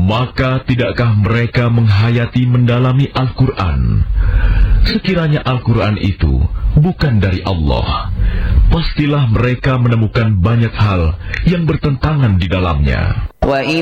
Maka tidakkah mereka menghayati mendalami Al-Quran? Sekiranya Al-Quran itu bukan dari Allah, pastilah mereka menemukan banyak hal yang bertentangan di dalamnya.